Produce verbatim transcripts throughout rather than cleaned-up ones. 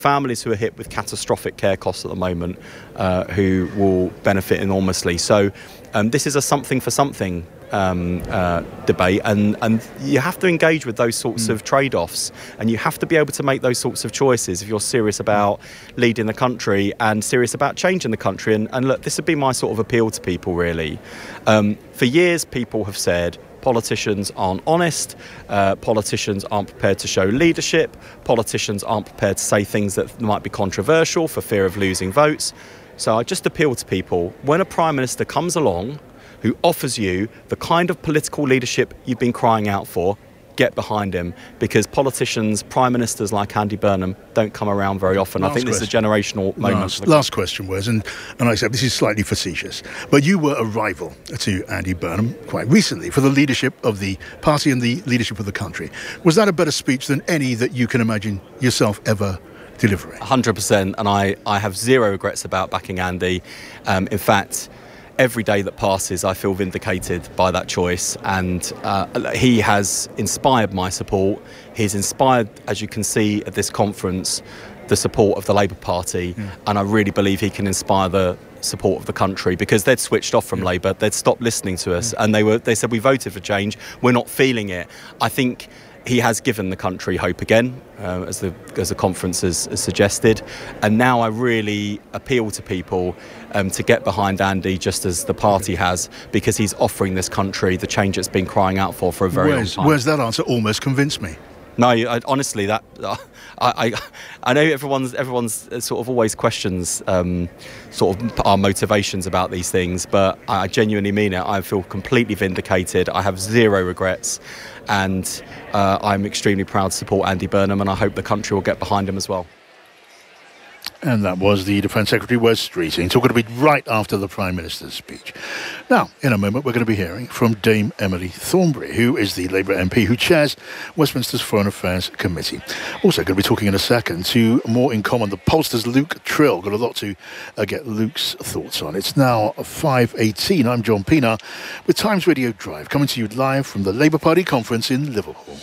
Families who are hit with catastrophic care costs at the moment, uh, who will benefit enormously. So um, this is a something for something um, uh, debate, and, and you have to engage with those sorts mm. of trade-offs, and you have to be able to make those sorts of choices if you're serious about leading the country and serious about changing the country. And, and look, this would be my sort of appeal to people, really. Um, for years, people have said, politicians aren't honest, uh, politicians aren't prepared to show leadership, politicians aren't prepared to say things that might be controversial for fear of losing votes. So I just appeal to people, when a Prime Minister comes along who offers you the kind of political leadership you've been crying out for, get behind him, because politicians, Prime Ministers like Andy Burnham don't come around very often. Last I think question. This is a generational moment. Last, last question, Wes, and, and I said this is slightly facetious, but you were a rival to Andy Burnham quite recently for the leadership of the party and the leadership of the country. Was that a better speech than any that you can imagine yourself ever delivering? one hundred percent, and I, I have zero regrets about backing Andy. Um, in fact, every day that passes, I feel vindicated by that choice, and uh, he has inspired my support. He's inspired, as you can see at this conference, the support of the Labour Party, mm. and I really believe he can inspire the support of the country, because they'd switched off from yeah. Labour, they'd stopped listening to us, yeah. and they were they said, we voted for change, we're not feeling it. I think he has given the country hope again, uh, as the as the conference has, has suggested, and now I really appeal to people um, to get behind Andy, just as the party has, because he's offering this country the change it's been crying out for for a very where's, long time. Where's that answer almost convinced me? No, I, honestly, that uh, I, I I know everyone's everyone's sort of always questions um, sort of our motivations about these things, but I genuinely mean it. I feel completely vindicated. I have zero regrets, and uh, I'm extremely proud to support Andy Burnham, and I hope the country will get behind him as well. And that was the Defence Secretary, Wes Streeting, talking to me right after the Prime Minister's speech. Now, in a moment, we're going to be hearing from Dame Emily Thornberry, who is the Labour M P who chairs Westminster's Foreign Affairs Committee. Also going to be talking in a second to More in Common, the pollster's Luke Trill. Got a lot to uh, get Luke's thoughts on. It's now five eighteen. I'm John Pienaar with Times Radio Drive, coming to you live from the Labour Party conference in Liverpool.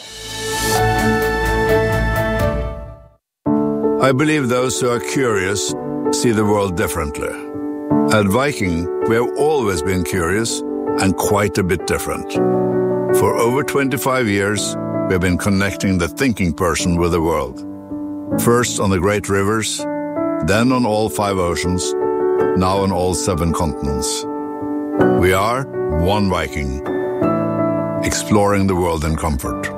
I believe those who are curious see the world differently. At Viking, we have always been curious and quite a bit different. For over twenty-five years, we have been connecting the thinking person with the world. First on the great rivers, then on all five oceans, now on all seven continents. We are one Viking, exploring the world in comfort.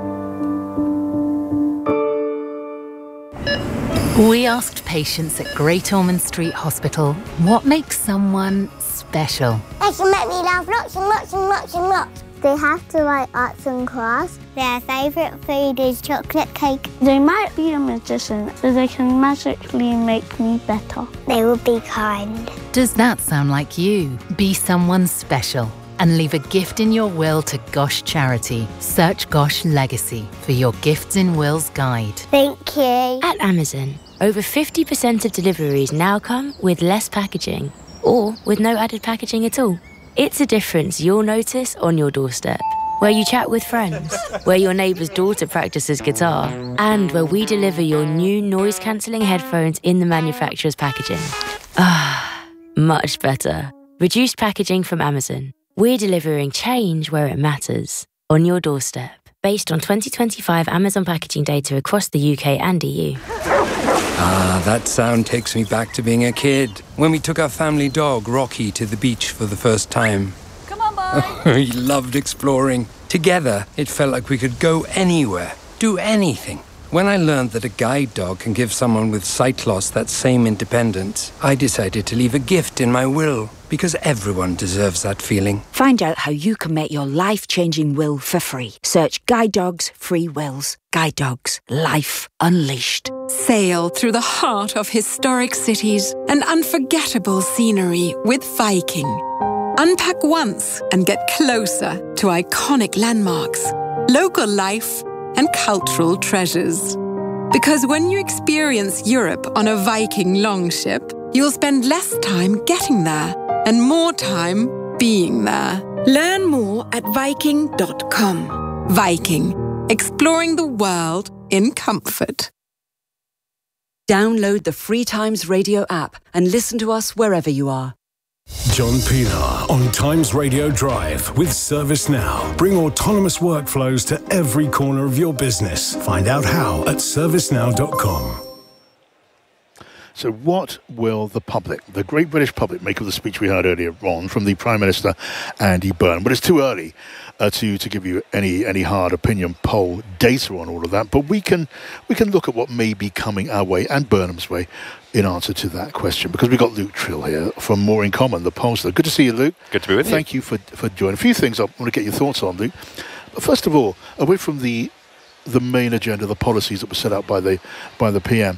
We asked patients at Great Ormond Street Hospital what makes someone special. They can make me laugh lots and lots and lots and lots. They have to write arts and crafts. Their favourite food is chocolate cake. They might be a magician, so they can magically make me better. They will be kind. Does that sound like you? Be someone special and leave a gift in your will to Gosh Charity. Search Gosh Legacy for your Gifts in Wills guide. Thank you. At Amazon, over fifty percent of deliveries now come with less packaging or with no added packaging at all. It's a difference you'll notice on your doorstep, where you chat with friends, where your neighbour's daughter practices guitar, and where we deliver your new noise-cancelling headphones in the manufacturer's packaging. Ah, much better. Reduced packaging from Amazon. We're delivering change where it matters, on your doorstep, based on twenty twenty-five Amazon packaging data across the U K and E U. Ah, that sound takes me back to being a kid, when we took our family dog, Rocky, to the beach for the first time. Come on, boy! We loved exploring. Together, it felt like we could go anywhere, do anything. When I learned that a guide dog can give someone with sight loss that same independence, I decided to leave a gift in my will, because everyone deserves that feeling. Find out how you can make your life-changing will for free. Search Guide Dogs Free Wills. Guide Dogs. Life unleashed. Sail through the heart of historic cities and unforgettable scenery with Viking. Unpack once and get closer to iconic landmarks, local life, and cultural treasures. Because when you experience Europe on a Viking longship, you'll spend less time getting there and more time being there. Learn more at Viking dot com. Viking, exploring the world in comfort. Download the Free Times Radio app and listen to us wherever you are. John Pilar on Times Radio Drive with ServiceNow. Bring autonomous workflows to every corner of your business. Find out how at service now dot com. So what will the public, the great British public, make of the speech we heard earlier on from the Prime Minister, Andy Burnham? But it's too early uh, to, to give you any any hard opinion poll data on all of that. But we can we can look at what may be coming our way and Burnham's way in answer to that question, because we've got Luke Trill here from More in Common, the pollster. Good to see you, Luke. Good to be with you. Thank you for, for joining. A few things I want to get your thoughts on, Luke. But first of all, away from the the main agenda, the policies that were set out by the by the P M,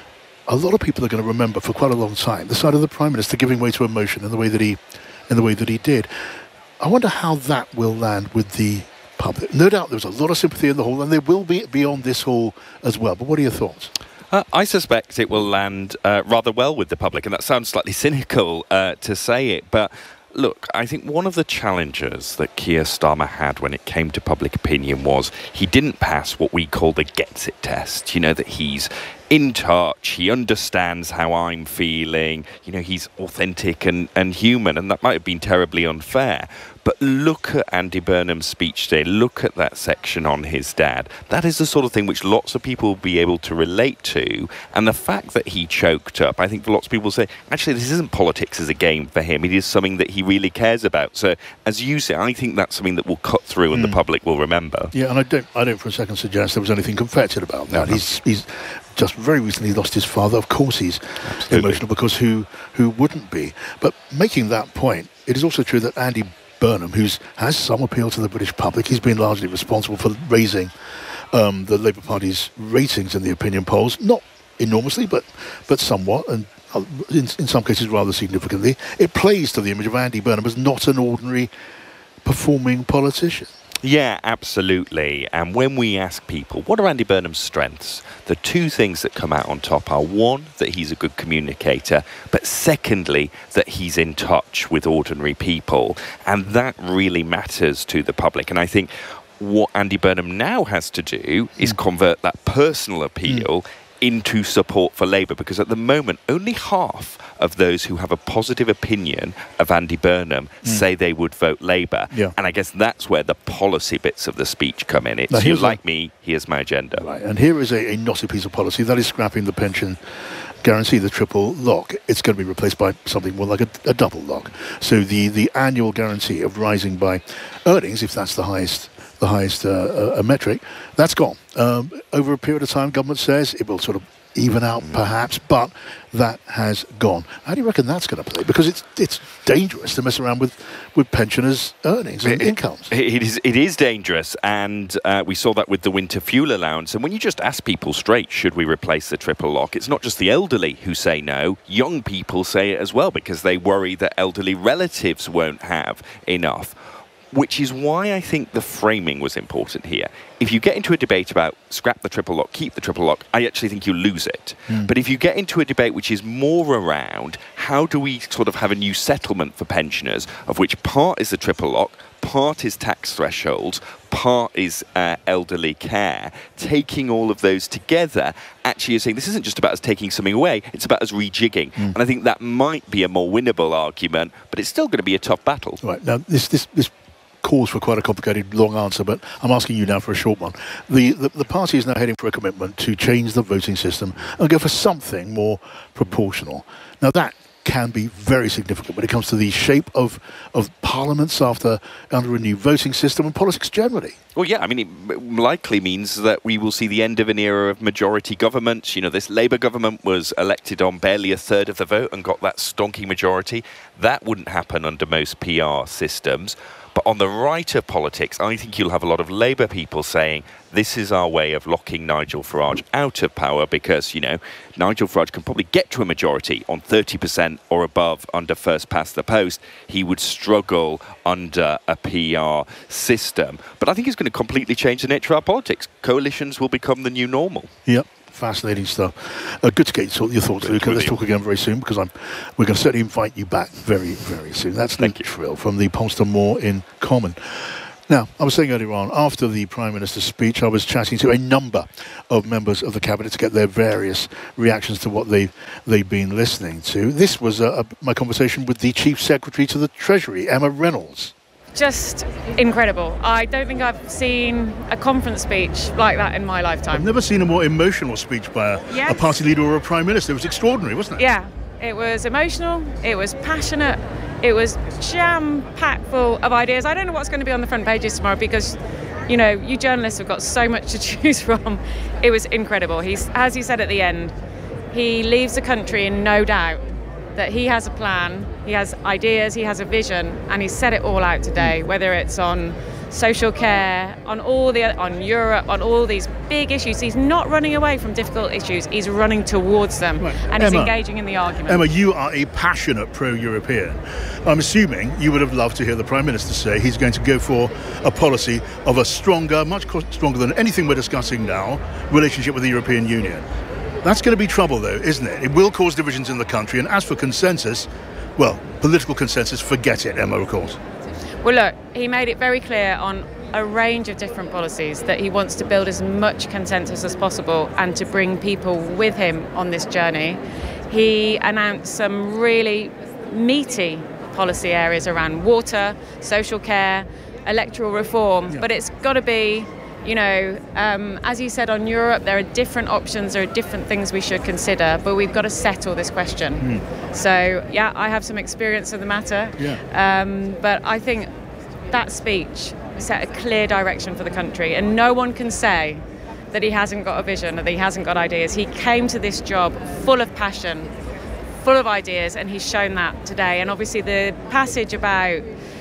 a lot of people are going to remember for quite a long time the side of the Prime Minister giving way to emotion in the way that he in the way that he did. I wonder how that will land with the public. No doubt there's a lot of sympathy in the hall, and there will be beyond this hall as well. But what are your thoughts? Uh, I suspect it will land uh, rather well with the public, and that sounds slightly cynical uh, to say it, but look, I think one of the challenges that Keir Starmer had when it came to public opinion was he didn't pass what we call the gets it test. You know, that he's in touch, he understands how I'm feeling, you know, he's authentic and, and human, and that might have been terribly unfair. But look at Andy Burnham's speech today, look at that section on his dad. That is the sort of thing which lots of people will be able to relate to, and the fact that he choked up, I think for lots of people say, actually this isn't politics as a game for him, it is something that he really cares about. So, as you say, I think that's something that will cut through and mm. the public will remember. Yeah, and I don't, I don't for a second suggest there was anything confected about that. No, no. He's, he's just very recently lost his father. Of course he's Absolutely. emotional, because who who wouldn't be? But making that point, it is also true that Andy Burnham, who has some appeal to the British public, he's been largely responsible for raising um, the Labour Party's ratings in the opinion polls, not enormously, but but somewhat, and in, in some cases rather significantly. It plays to the image of Andy Burnham as not an ordinary performing politician. Yeah, absolutely. And when we ask people, what are Andy Burnham's strengths? The two things that come out on top are, one, that he's a good communicator, but secondly, that he's in touch with ordinary people. And that really matters to the public. And I think what Andy Burnham now has to do is mm. convert that personal appeal mm. into support for Labour, because at the moment only half of those who have a positive opinion of Andy Burnham mm. say they would vote Labour. Yeah. And I guess that's where the policy bits of the speech come in. It's now, you like a, me, here's my agenda. Right, and here is a, a knotty piece of policy that is scrapping the pension guarantee, the triple lock. It's going to be replaced by something more like a, a double lock. So the, the annual guarantee of rising by earnings, if that's the highest the highest uh, uh, metric, that's gone. Um, over a period of time, government says it will sort of even out mm. perhaps, but that has gone. How do you reckon that's going to play? Because it's it's dangerous to mess around with, with pensioners' earnings and it, incomes. It, it is it is dangerous, and uh, we saw that with the winter fuel allowance. And when you just ask people straight, should we replace the triple lock? It's not just the elderly who say no. Young people say it as well, because they worry that elderly relatives won't have enough. Which is why I think the framing was important here. If you get into a debate about scrap the triple lock, keep the triple lock, I actually think you lose it. Mm. But if you get into a debate which is more around how do we sort of have a new settlement for pensioners, of which part is the triple lock, part is tax thresholds, part is uh, elderly care, taking all of those together, actually you're saying this isn't just about us taking something away, it's about us rejigging. Mm. And I think that might be a more winnable argument, but it's still going to be a tough battle. Right, now this this this calls for quite a complicated long answer, but I'm asking you now for a short one. The, the the party is now heading for a commitment to change the voting system and go for something more proportional. Now that can be very significant when it comes to the shape of of parliaments after under a new voting system and politics generally. Well, yeah, I mean, it likely means that we will see the end of an era of majority government. You know, this Labour government was elected on barely a third of the vote and got that stonking majority. That wouldn't happen under most P R systems. But on the right of politics, I think you'll have a lot of Labour people saying this is our way of locking Nigel Farage out of power, because, you know, Nigel Farage can probably get to a majority on thirty percent or above under first past the post. He would struggle under a P R system. But I think it's going to completely change the nature of our politics. Coalitions will become the new normal. Yep. Fascinating stuff. Uh, good to get your thoughts, Luke. Let's talk again very soon, because I'm, we're going to certainly invite you back very, very soon. That's Luke Trill from the Polestar More in Common. Now, I was saying earlier on, after the Prime Minister's speech, I was chatting to a number of members of the Cabinet to get their various reactions to what they've, they've been listening to. This was uh, my conversation with the Chief Secretary to the Treasury, Emma Reynolds. Just incredible. I don't think I've seen a conference speech like that in my lifetime. I've never seen a more emotional speech by a, yes. a party leader or a Prime Minister. It was extraordinary, wasn't it? Yeah, it was emotional, it was passionate, it was jam-packed full of ideas. I don't know what's going to be on the front pages tomorrow because, you know, you journalists have got so much to choose from. It was incredible. He's, as he said at the end, he leaves the country in no doubt that he has a plan, he has ideas, he has a vision, and he's set it all out today, whether it's on social care, on all the on Europe, on all these big issues. He's not running away from difficult issues, he's running towards them, right. and Emma, he's engaging in the argument. Emma, you are a passionate pro-European. I'm assuming you would have loved to hear the Prime Minister say he's going to go for a policy of a stronger, much stronger than anything we're discussing now, relationship with the European Union. That's going to be trouble, though, isn't it? It will cause divisions in the country, and as for consensus, well, political consensus, forget it, Emma, of course. Well, look, he made it very clear on a range of different policies that he wants to build as much consensus as possible and to bring people with him on this journey. He announced some really meaty policy areas around water, social care, electoral reform, yeah. but it's got to be, you know, um, as you said on Europe, there are different options, there are different things we should consider, but we've got to settle this question. Mm. So, yeah, I have some experience of the matter, yeah. um, but I think that speech set a clear direction for the country, and no one can say that he hasn't got a vision, that he hasn't got ideas. He came to this job full of passion, full of ideas, and he's shown that today. And obviously the passage about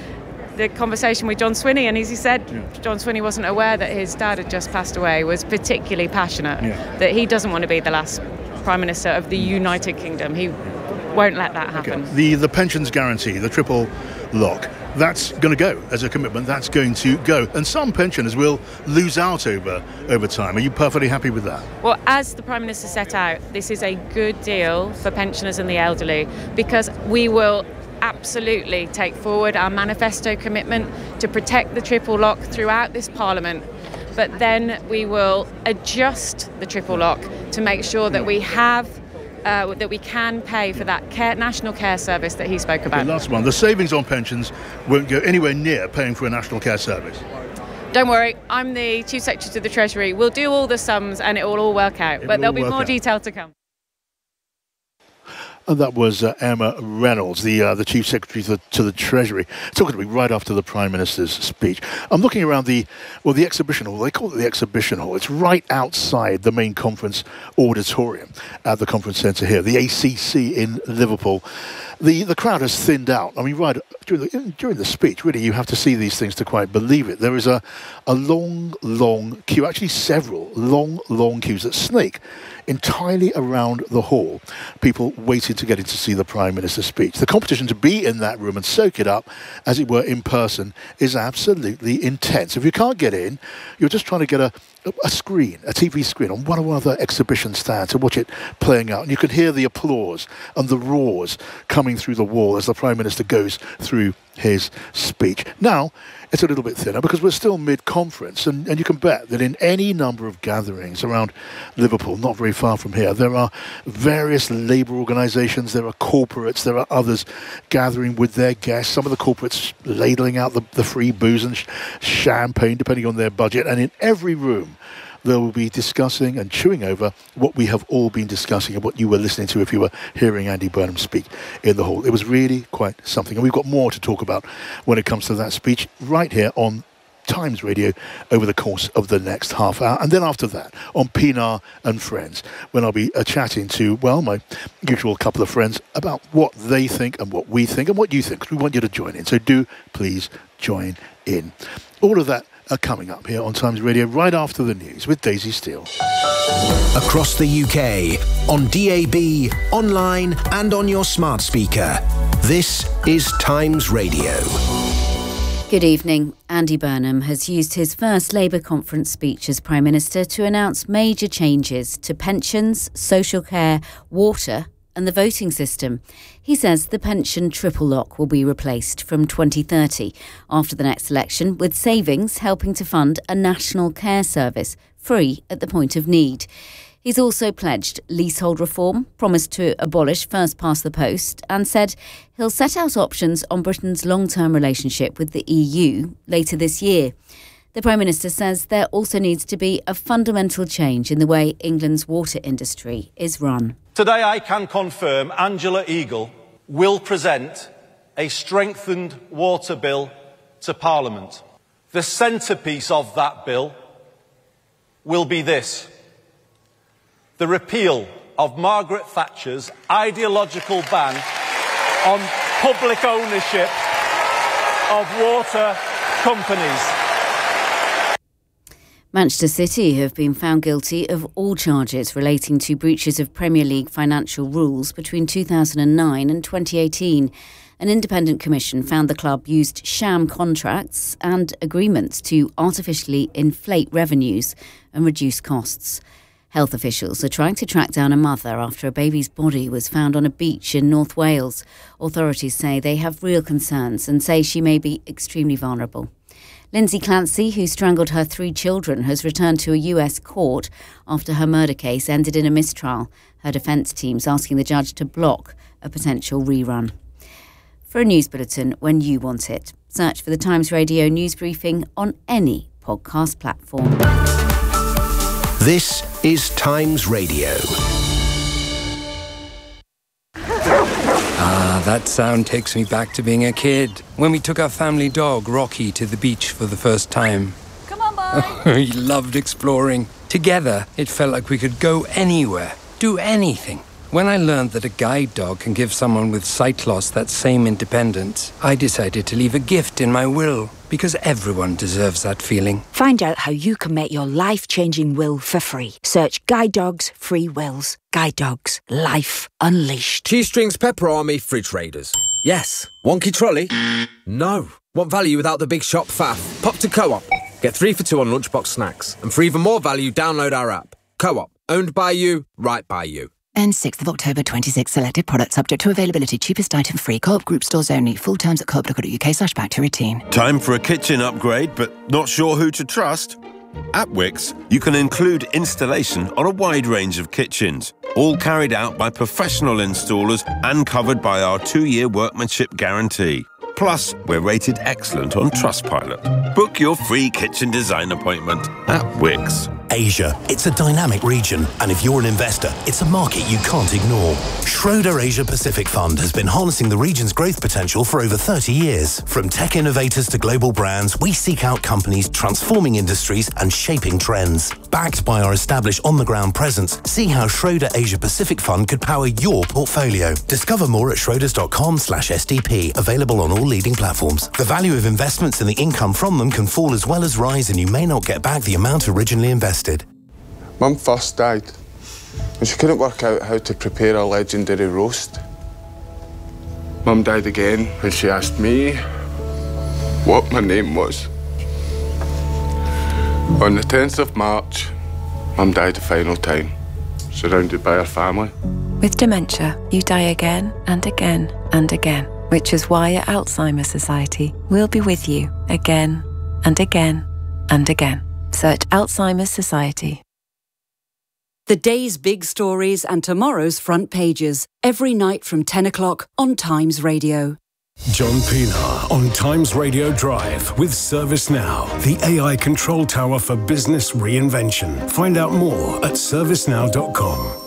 the conversation with John Swinney, and as he said, yeah. John Swinney wasn't aware that his dad had just passed away, was particularly passionate, yeah. that he doesn't want to be the last Prime Minister of the United Kingdom. He won't let that happen. Okay. The, the pensions guarantee, the triple lock, that's going to go as a commitment. That's going to go. And some pensioners will lose out over, over time. Are you perfectly happy with that? Well, as the Prime Minister set out, this is a good deal for pensioners and the elderly because we will absolutely take forward our manifesto commitment to protect the triple lock throughout this Parliament, but then we will adjust the triple lock to make sure that we have uh, that we can pay for that care, national care service that he spoke about. Okay, last one. The savings on pensions won't go anywhere near paying for a national care service. Don't worry, I'm the Chief Secretary to the Treasury. We'll do all the sums and it will all work out, it but there'll be more out. detail to come. And that was uh, Emma Reynolds, the uh, the Chief Secretary to the, to the Treasury. It's all going to be right after the Prime Minister's speech. I'm looking around the, well, the exhibition hall. They call it the exhibition hall. It's right outside the main conference auditorium at the conference centre here, the A C C in Liverpool. The the crowd has thinned out. I mean, right during the, during the speech, really, you have to see these things to quite believe it. There is a, a long, long queue, actually several long, long queues that snake entirely around the hall, people waiting to get in to see the Prime Minister's speech. The competition to be in that room and soak it up, as it were, in person, is absolutely intense. If you can't get in, you're just trying to get a, a screen, a T V screen, on one or other exhibition stand to watch it playing out. And you can hear the applause and the roars coming through the wall as the Prime Minister goes through his speech. Now, it's a little bit thinner because we're still mid-conference, and, and you can bet that in any number of gatherings around Liverpool, not very far from here, there are various labour organisations, there are corporates, there are others gathering with their guests, some of the corporates ladling out the, the free booze and sh- champagne depending on their budget, and in every room they will be discussing and chewing over what we have all been discussing and what you were listening to if you were hearing Andy Burnham speak in the hall. It was really quite something. And we've got more to talk about when it comes to that speech right here on Times Radio over the course of the next half hour. And then after that, on Pinar and Friends, when I'll be uh, chatting to, well, my usual couple of friends about what they think and what we think and what you think, because we want you to join in. So do please join in. All of that are coming up here on Times Radio right after the news with Daisy Steele. Across the U K, on D A B, online and on your smart speaker. This is Times Radio. Good evening. Andy Burnham has used his first Labour conference speech as Prime Minister to announce major changes to pensions, social care, water and the voting system. He says the pension triple lock will be replaced from twenty thirty after the next election, with savings helping to fund a national care service, free at the point of need. He's also pledged leasehold reform, promised to abolish first past the post, and said he'll set out options on Britain's long-term relationship with the E U later this year. The Prime Minister says there also needs to be a fundamental change in the way England's water industry is run. Today I can confirm Angela Eagle will present a strengthened water bill to Parliament. The centrepiece of that bill will be this: the repeal of Margaret Thatcher's ideological ban on public ownership of water companies. Manchester City have been found guilty of all charges relating to breaches of Premier League financial rules between two thousand nine and twenty eighteen. An independent commission found the club used sham contracts and agreements to artificially inflate revenues and reduce costs. Health officials are trying to track down a mother after a baby's body was found on a beach in North Wales. Authorities say they have real concerns and say she may be extremely vulnerable. Lindsay Clancy, who strangled her three children, has returned to a U S court after her murder case ended in a mistrial. Her defence team's asking the judge to block a potential rerun. For a news bulletin when you want it, search for the Times Radio news briefing on any podcast platform. This is Times Radio. Ah, that sound takes me back to being a kid, when we took our family dog, Rocky, to the beach for the first time. Come on, boy! He loved exploring. Together, it felt like we could go anywhere, do anything. When I learned that a guide dog can give someone with sight loss that same independence, I decided to leave a gift in my will, because everyone deserves that feeling. Find out how you can make your life-changing will for free. Search Guide Dogs Free Wills. Guide Dogs. Life unleashed. G-Strings Pepper Army Fridge Raiders. Yes. Wonky trolley? No. Want value without the big shop faff? Pop to Co-op. Get three for two on lunchbox snacks. And for even more value, download our app. Co-op. Owned by you, right by you. And sixth of October twenty-six, selected products subject to availability, cheapest item free, Co-op group stores only, full terms at co op dot co dot uk slash back to routine. Time for a kitchen upgrade, but not sure who to trust? At Wickes, you can include installation on a wide range of kitchens, all carried out by professional installers and covered by our two-year workmanship guarantee. Plus, we're rated excellent on Trustpilot. Book your free kitchen design appointment at Wickes. Asia. It's a dynamic region, and if you're an investor, it's a market you can't ignore. Schroeder Asia Pacific Fund has been harnessing the region's growth potential for over thirty years. From tech innovators to global brands, we seek out companies transforming industries and shaping trends. Backed by our established on-the-ground presence, see how Schroeder Asia Pacific Fund could power your portfolio. Discover more at schroders.com slash SDP, available on all leading platforms. The value of investments and the income from them can fall as well as rise, and you may not get back the amount originally invested. Mum first died, and she couldn't work out how to prepare a legendary roast. Mum died again when she asked me what my name was. On the tenth of March, Mum died the final time, surrounded by her family. With dementia, you die again and again and again, which is why at Alzheimer's Society, we'll be with you again and again and again. Search Alzheimer's Society. The day's big stories and tomorrow's front pages, every night from ten o'clock on Times Radio. John Pinar on Times Radio Drive with ServiceNow, the A I control tower for business reinvention. Find out more at service now dot com.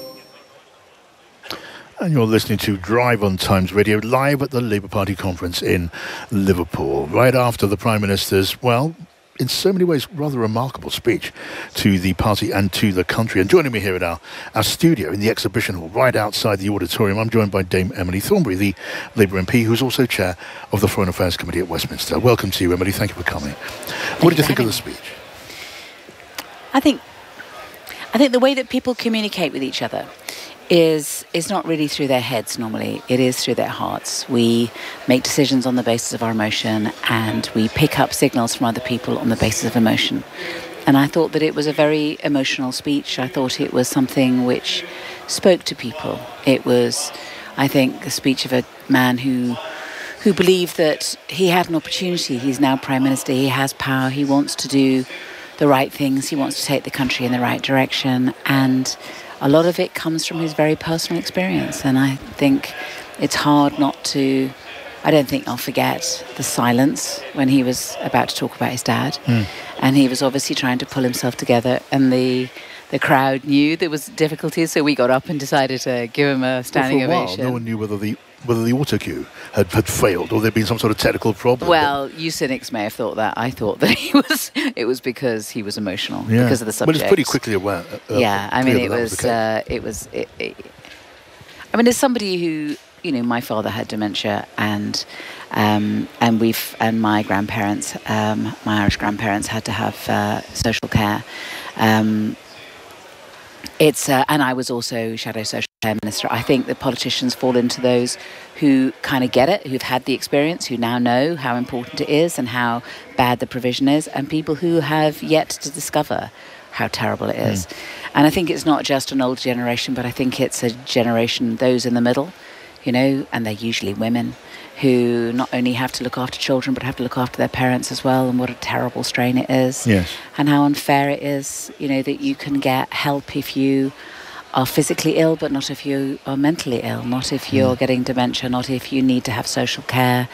And you're listening to Drive on Times Radio, live at the Labour Party conference in Liverpool, right after the Prime Minister's, well, in so many ways, rather remarkable speech to the party and to the country. And joining me here in our, our studio in the exhibition hall, right outside the auditorium, I'm joined by Dame Emily Thornberry, the Labour M P, who's also chair of the Foreign Affairs Committee at Westminster. Welcome to you, Emily. Thank you for coming. Thank what did you think of me. the speech? I think, I think the way that people communicate with each other is is not really through their heads normally. It is through their hearts. We make decisions on the basis of our emotion, and we pick up signals from other people on the basis of emotion. And I thought that it was a very emotional speech. I thought it was something which spoke to people. It was, I think, the speech of a man who who believed that he had an opportunity. He's now Prime Minister. He has power. He wants to do the right things. He wants to take the country in the right direction. And a lot of it comes from his very personal experience. And I think it's hard not to... I don't think I'll forget the silence when he was about to talk about his dad. Mm. And he was obviously trying to pull himself together. And the the crowd knew there was difficulties, so we got up and decided to give him a standing well, for a while, ovation. no one knew whether the whether the autocue had, had failed or there'd been some sort of technical problem. Well, you cynics may have thought that. I thought that he was. It was because he was emotional Yeah. because of the subject. But it's pretty quickly aware. Uh, yeah, I clear mean, it that that was. was the uh, it was. It, it, I mean, as somebody who, you know, my father had dementia, and um, and we've and my grandparents, um, my Irish grandparents, had to have uh, social care. Um, It's uh, and I was also Shadow Social Care Minister. I think that politicians fall into those who kind of get it, who've had the experience, who now know how important it is and how bad the provision is, and people who have yet to discover how terrible it is. Mm. And I think it's not just an old generation, but I think it's a generation, those in the middle, you know, and they're usually women, who not only have to look after children, but have to look after their parents as well, and what a terrible strain it is. Yes. And how unfair it is, you know, that you can get help if you are physically ill, but not if you are mentally ill, not if you're mm. getting dementia, not if you need to have social care.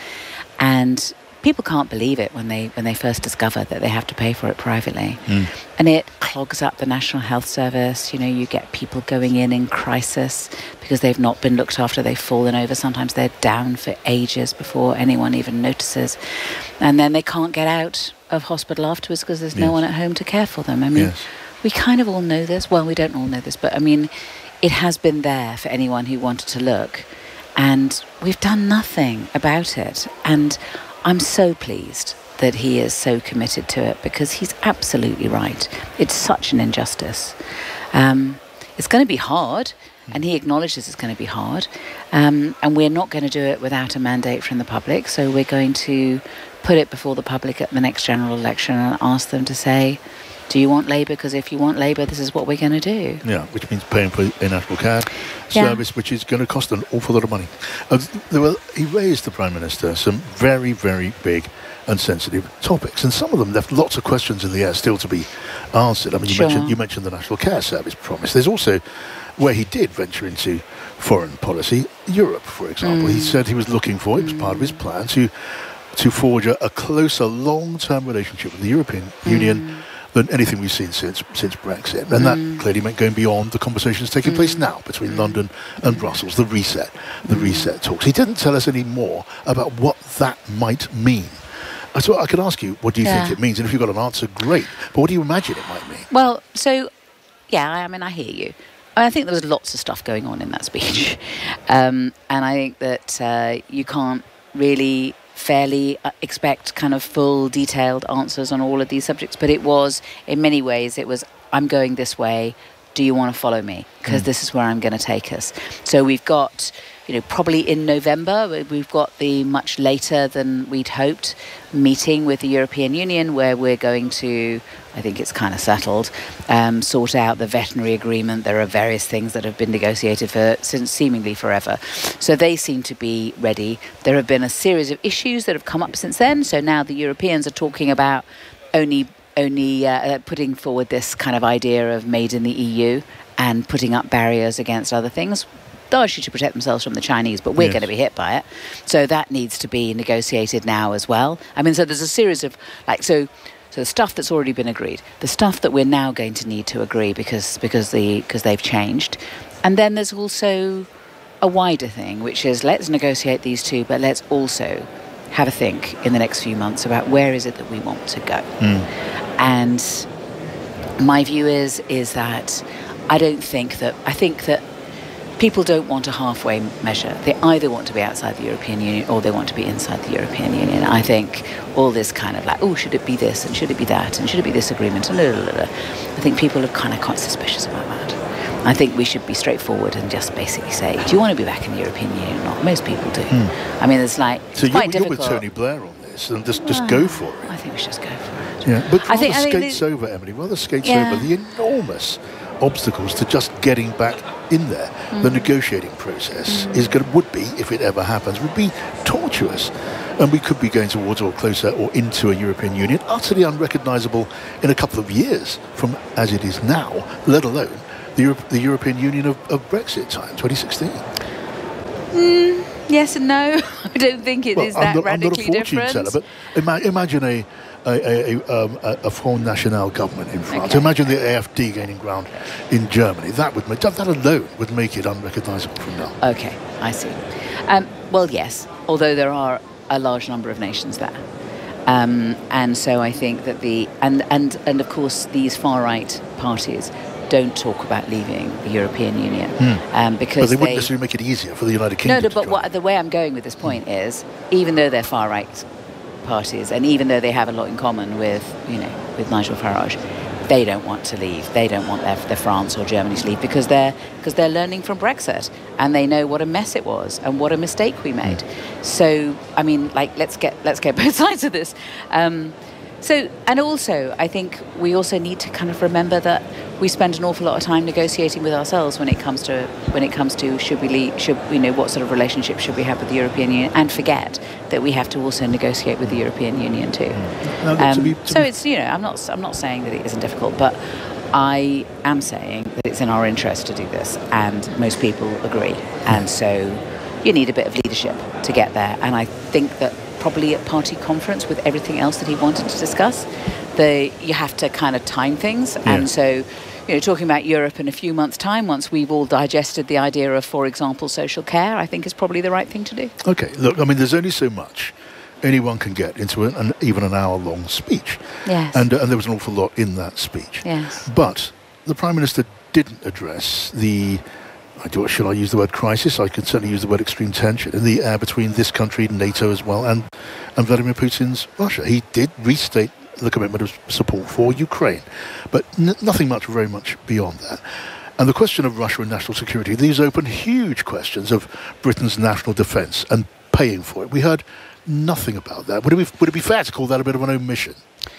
And people can't believe it when they when they first discover that they have to pay for it privately. Mm. And it clogs up the National Health Service. You know, you get people going in in crisis because they've not been looked after, they've fallen over. Sometimes they're down for ages before anyone even notices. And then they can't get out of hospital afterwards because there's no Yes. one at home to care for them. I mean, Yes. we kind of all know this. Well, we don't all know this, but I mean, it has been there for anyone who wanted to look. And we've done nothing about it. And I'm so pleased that he is so committed to it, because he's absolutely right. It's such an injustice. Um, it's going to be hard, and he acknowledges it's going to be hard. Um, and we're not going to do it without a mandate from the public. So we're going to put it before the public at the next general election and ask them to say, do you want Labour? Because if you want Labour, this is what we're going to do. Yeah, which means paying for a national care Yeah. service, which is going to cost an awful lot of money. Uh, there were, he raised, the Prime Minister, some very, very big and sensitive topics, and some of them left lots of questions in the air still to be answered. I mean, you, Sure. mentioned, you mentioned the National Care Service promise. There's also where he did venture into foreign policy, Europe, for example. Mm. He said he was looking for, it was part of his plan, to, to forge a, a closer long-term relationship with the European Union than anything we've seen since since Brexit. And Mm. that clearly meant going beyond the conversations taking Mm. place now between London and Brussels, the reset, the reset talks. He didn't tell us any more about what that might mean. So I could ask you, what do you Yeah. think it means? And if you've got an answer, great. But what do you imagine it might mean? Well, so, yeah, I mean, I hear you. I think there was lots of stuff going on in that speech. Um, and I think that uh, you can't really fairly uh, expect kind of full, detailed answers on all of these subjects. But it was, in many ways, it was, I'm going this way. Do you want to follow me? Because Mm. this is where I'm going to take us. So we've got, you know, probably in November, we've got the much later than we'd hoped meeting with the European Union, where we're going to, I think it's kind of settled, um, sort out the veterinary agreement. There are various things that have been negotiated for since seemingly forever. So they seem to be ready. There have been a series of issues that have come up since then. So now the Europeans are talking about only only uh, putting forward this kind of idea of made in the E U and putting up barriers against other things, largely to protect themselves from the Chinese, but we're Yes. going to be hit by it. So that needs to be negotiated now as well. I mean, so there's a series of, like, so so the stuff that's already been agreed, the stuff that we're now going to need to agree because because the because they've changed. And then there's also a wider thing, which is let's negotiate these two, but let's also have a think in the next few months about where is it that we want to go. Mm. And my view is is that I don't think that I think that people don't want a halfway measure. They either want to be outside the European Union or they want to be inside the European Union. I think all this kind of like, oh, should it be this and should it be that and should it be this agreement and blah, blah, blah. I think people are kind of quite suspicious about that. I think we should be straightforward and just basically say, do you want to be back in the European Union or not? Most people do. Hmm. I mean, it's like, So it's you're, quite you're difficult. with Tony Blair on this, and just, just Ah, go for it. I think we should just go for it. Yeah, but I rather think- I think skates the- over, Emily, rather skates Yeah. over the enormous obstacles to just getting back in there. Mm. The negotiating process mm. is going to, would be, if it ever happens, would be tortuous. And we could be going towards or closer or into a European Union, utterly unrecognisable in a couple of years from as it is now, let alone the, Europe, the European Union of, of Brexit time, twenty sixteen. Mm, yes and no. I don't think it well, is that I'm not, radically I'm not a fortune different. teller, but ima- imagine a a, a, um, a, a Front National government in France. Okay. Imagine the A F D gaining ground in Germany. That would make, that alone would make it unrecognisable from now. Okay, I see. Um, well, yes, although there are a large number of nations there. Um, and so I think that the... And, and, and of course, these far-right parties don't talk about leaving the European Union. Mm. Um, because but they wouldn't they, necessarily make it easier for the United Kingdom. No, no but what, the way I'm going with this point mm. is, even though they're far-right parties, and even though they have a lot in common with, you know, with Nigel Farage, they don't want to leave. They don't want their, their France or Germany to leave because they're because they're learning from Brexit and they know what a mess it was and what a mistake we made. So I mean, like let's get let's get both sides of this. Um, so and also I think we also need to kind of remember that we spend an awful lot of time negotiating with ourselves when it comes to when it comes to should we leave, should you know what sort of relationship should we have with the European Union, and forget that we have to also negotiate with the European Union too. No, um, to be, to so be... it's you know I'm not I'm not saying that it isn't difficult, but I am saying that it's in our interest to do this, and most people agree, and so you need a bit of leadership to get there. And I think that probably at party conference with everything else that he wanted to discuss, the you have to kind of time things, yeah. and so. You know, talking about Europe in a few months' time, once we've all digested the idea of, for example, social care, I think is probably the right thing to do. Okay, look, I mean, there's only so much anyone can get into an, an even an hour-long speech. Yes. And, uh, and there was an awful lot in that speech. Yes. But the Prime Minister didn't address the, I do, should I use the word crisis? I could certainly use the word extreme tension in the air between this country, NATO as well, and, and Vladimir Putin's Russia. He did restate the commitment of support for Ukraine, but n- nothing much, very much beyond that. And the question of Russia and national security, these open huge questions of Britain's national defence and paying for it. We heard nothing about that. Would it be, would it be fair to call that a bit of an omission?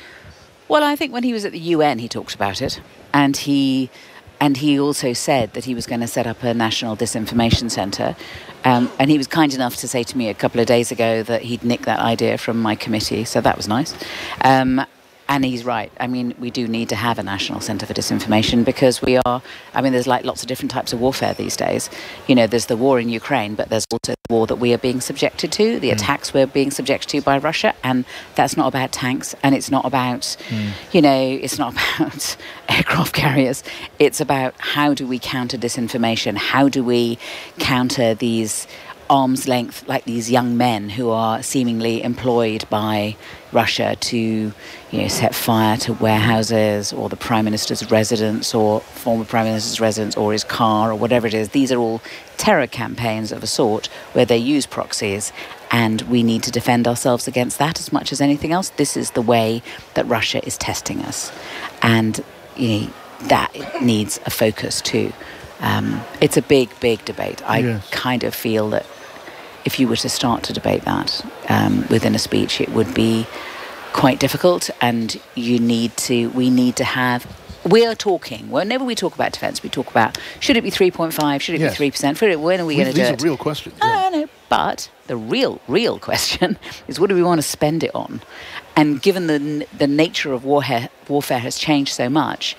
Well, I think when he was at the U N, he talked about it, and he and he also said that he was going to set up a national disinformation centre. Um, and he was kind enough to say to me a couple of days ago that he'd nicked that idea from my committee, so that was nice. Um, and he's right. I mean, we do need to have a national centre for disinformation because we are, I mean, there's like lots of different types of warfare these days. You know, there's the war in Ukraine, but there's also the war that we are being subjected to, the mm. attacks we're being subjected to by Russia, and that's not about tanks, and it's not about, mm. you know, it's not about aircraft carriers. It's about how do we counter disinformation? How do we counter these arm's length, like these young men who are seemingly employed by Russia to, you know, set fire to warehouses or the Prime Minister's residence or former Prime Minister's residence or his car or whatever it is. These are all terror campaigns of a sort where they use proxies, and we need to defend ourselves against that as much as anything else. This is the way that Russia is testing us, and you know, that needs a focus too. Um, it's a big, big debate. I yes. kind of feel that if you were to start to debate that um, within a speech, it would be quite difficult, and you need to, we need to have, we are talking, whenever we talk about defence, we talk about, should it be three point five, should it yes. be three percent, when are we going to do it? These are real questions. Yeah. I know, but the real, real question is what do we want to spend it on? And given the the nature of warfare, warfare has changed so much,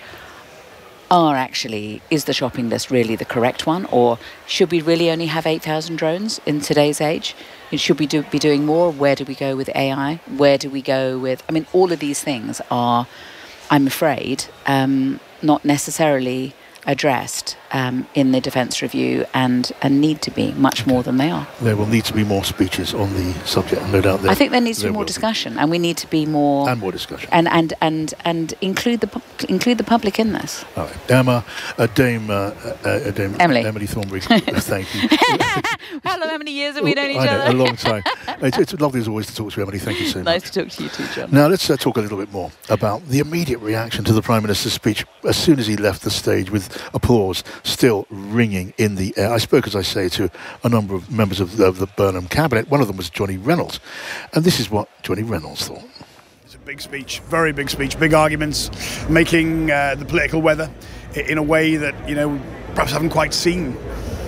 are actually, is the shopping list really the correct one? Or should we really only have eight thousand drones in today's age? Should we do, be doing more? Where do we go with A I? Where do we go with... I mean, all of these things are, I'm afraid, um, not necessarily addressed um, in the Defence Review, and, and need to be much more than they are. There will need to be more speeches on the subject, no doubt. There, I think there needs to there be more will. discussion, and we need to be more and more discussion, and and and, and include the include the public in this. All right, Emma, uh, Dame, uh, uh, Dame Emily, Emily Thornbury. Thank you. How long? How many years have we known each I know, other? A long time. It's, it's lovely as always to talk to you, Emily. Thank you so nice much. Nice to talk to you too, John. Now let's uh, talk a little bit more about the immediate reaction to the Prime Minister's speech as soon as he left the stage, with applause still ringing in the air. I spoke, as I say, to a number of members of the, of the Burnham cabinet. One of them was Johnny Reynolds, and this is what Johnny Reynolds thought. It's a big speech, very big speech, big arguments, making uh, the political weather in a way that, you know, perhaps haven't quite seen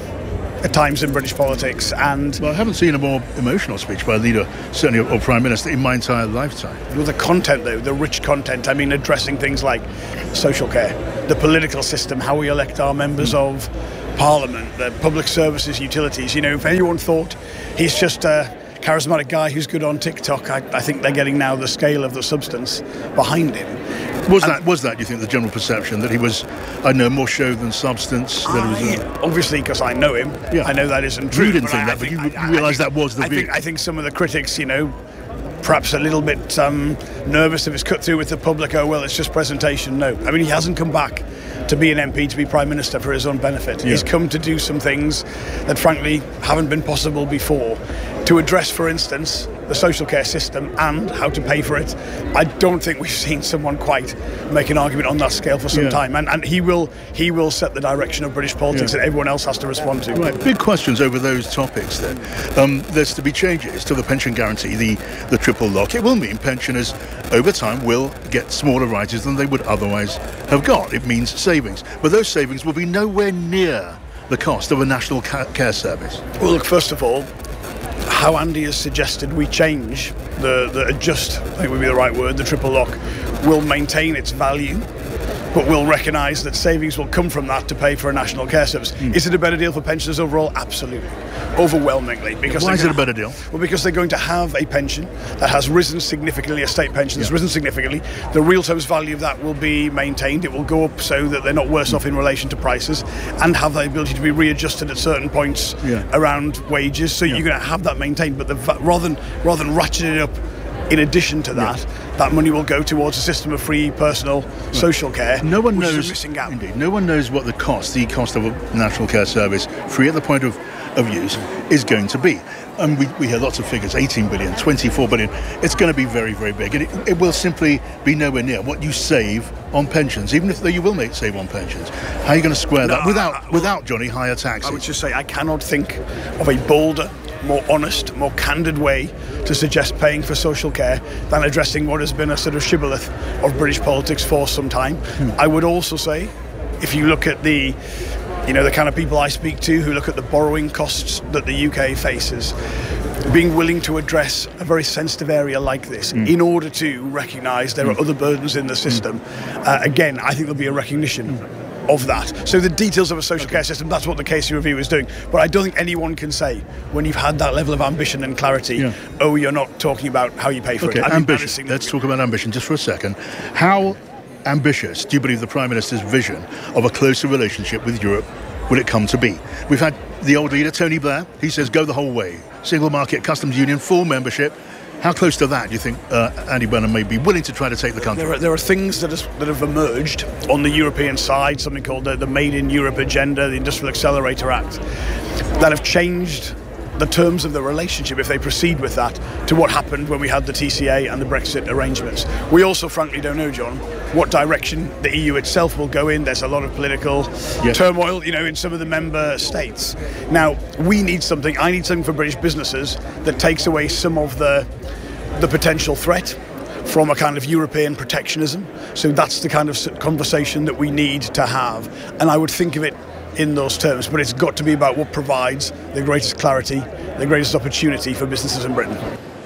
at times in British politics. And well, I haven't seen a more emotional speech by a leader, certainly or Prime Minister, in my entire lifetime. Well, the content, though, the rich content, I mean, addressing things like social care, the political system, how we elect our members mm. of Parliament, the public services, utilities. You know, if anyone thought he's just a charismatic guy who's good on TikTok, I, I think they're getting now the scale of the substance behind him. Was and that, was that, do you think, the general perception, that he was, I know, more show than substance? That I, it was, uh, obviously, because I know him, yeah. I know that isn't true. You didn't think I, that, I but think, you, I, you realised think, that was the I view. think, I think some of the critics, you know, perhaps a little bit um, nervous if it's cut through with the public, oh, well, it's just presentation. No. I mean, he hasn't come back to be an M P, to be Prime Minister for his own benefit. Yeah. He's come to do some things that, frankly, haven't been possible before. To address, for instance, the social care system and how to pay for it. I don't think we've seen someone quite make an argument on that scale for some yeah. time. And, and he will he will set the direction of British politics yeah. that everyone else has to respond to. Right, big questions over those topics then. Um, there's to be changes to the pension guarantee, the, the triple lock. It will mean pensioners over time will get smaller rises than they would otherwise have got. It means savings. But those savings will be nowhere near the cost of a national ca- care service. Well, look, first of all, how Andy has suggested we change, the, the adjust, I think would be the right word, the triple lock, will maintain its value, but we'll recognise that savings will come from that to pay for a national care service. Mm. Is it a better deal for pensioners overall? Absolutely. Overwhelmingly. Because Why is it a better deal? Well, because they're going to have a pension that has risen significantly, a state pension that's yeah. risen significantly. The real terms value of that will be maintained. It will go up so that they're not worse mm. off in relation to prices, and have the ability to be readjusted at certain points yeah. around wages. So yeah. you're going to have that maintained, but the, rather than rather than ratcheting it up in addition to that, yeah. that money will go towards a system of free personal right. social care. No one which knows. Is a missing gap. Indeed, no one knows what the cost, the cost of a national care service, free at the point of, of use, is going to be. And we, we hear lots of figures: eighteen billion, twenty-four billion. It's going to be very, very big, and it, it will simply be nowhere near what you save on pensions. Even if though you will make save on pensions, how are you going to square no, that without I, I, without Johnny higher taxes? I would just say I cannot think of a bolder, more honest, more candid way to suggest paying for social care than addressing what has been a sort of shibboleth of British politics for some time. Hmm. I would also say, if you look at the, you know, the kind of people I speak to who look at the borrowing costs that the U K faces, being willing to address a very sensitive area like this mm. in order to recognise there mm. are other burdens in the system, mm. uh, again, I think there'll be a recognition mm. of that. So the details of a social care system, that's what the Casey Review is doing. But I don't think anyone can say, when you've had that level of ambition and clarity, yeah. oh, you're not talking about how you pay for okay, it. I ambition. Let's talk about ambition just for a second. How ambitious do you believe the Prime Minister's vision of a closer relationship with Europe will it come to be? We've had the old leader, Tony Blair. He says go the whole way. Single market, customs union, full membership. How close to that do you think uh, Andy Burnham may be willing to try to take the country? There are, there are things that, is, that have emerged on the European side, something called the, the Made in Europe Agenda, the Industrial Accelerator Act, that have changed the terms of the relationship, if they proceed with that, to what happened when we had the T C A and the Brexit arrangements. We also, frankly, don't know, John, what direction the E U itself will go in. There's a lot of political yes. turmoil, you know, in some of the member states. Now, we need something, I need something for British businesses that takes away some of the the potential threat from a kind of European protectionism. So that's the kind of conversation that we need to have. And I would think of it in those terms, but it's got to be about what provides the greatest clarity, the greatest opportunity for businesses in Britain.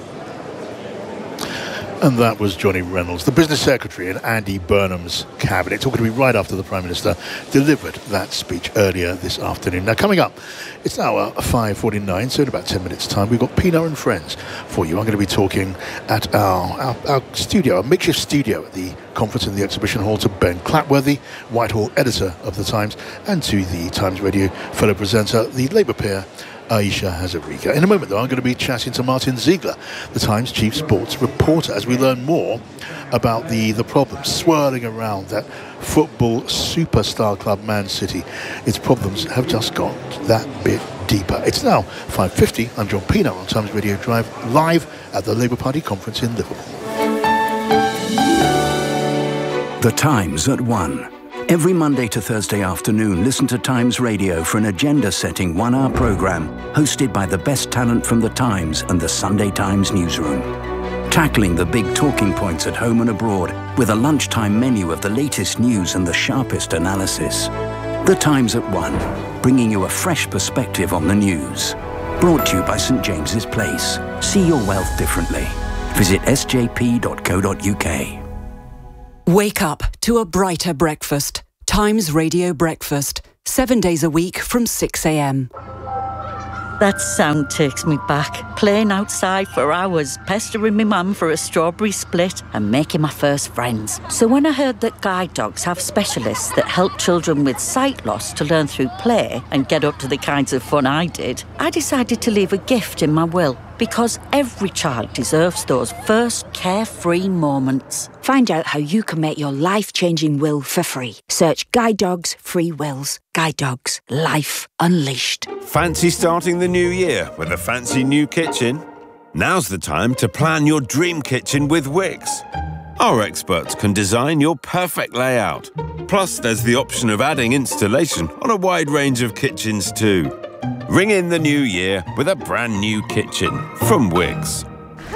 And that was Johnny Reynolds, the Business Secretary in Andy Burnham's cabinet, talking to me right after the Prime Minister delivered that speech earlier this afternoon. Now, coming up, it's now five forty-nine, so in about ten minutes' time, we've got Pina and Friends for you. I'm going to be talking at our, our, our studio, a makeshift studio at the conference in the exhibition hall, to Ben Clapworthy, Whitehall editor of The Times, and to the Times Radio fellow presenter, the Labour peer, Aisha Hazarika. In a moment, though, I'm going to be chatting to Martin Ziegler, the Times chief sports reporter, as we learn more about the, the problems swirling around that football superstar club, Man City. Its problems have just got that bit deeper. It's now five fifty. I'm John Pino on Times Radio Drive, live at the Labour Party conference in Liverpool. The Times at one. Every Monday to Thursday afternoon, listen to Times Radio for an agenda-setting one-hour programme hosted by the best talent from The Times and the Sunday Times newsroom. Tackling the big talking points at home and abroad with a lunchtime menu of the latest news and the sharpest analysis. The Times at One, bringing you a fresh perspective on the news. Brought to you by St James's Place. See your wealth differently. Visit s j p dot co dot u k. Wake up to a brighter breakfast. Times Radio Breakfast. Seven days a week from six a m. That sound takes me back. Playing outside for hours, pestering my mum for a strawberry split and making my first friends. So when I heard that guide dogs have specialists that help children with sight loss to learn through play and get up to the kinds of fun I did, I decided to leave a gift in my will. Because every child deserves those first carefree moments. Find out how you can make your life-changing will for free. Search Guide Dogs Free Wills. Guide Dogs. Life Unleashed. Fancy starting the new year with a fancy new kitchen? Now's the time to plan your dream kitchen with Wix. Our experts can design your perfect layout. Plus, there's the option of adding installation on a wide range of kitchens too. Ring in the new year with a brand new kitchen from Wix.